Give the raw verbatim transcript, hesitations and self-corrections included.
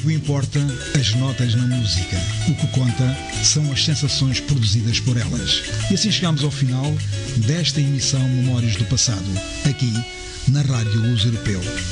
Pouco importa as notas na música. O que conta são as sensações produzidas por elas. E assim chegamos ao final desta emissão Memórias do Passado, aqui na Rádio Luz Europeu.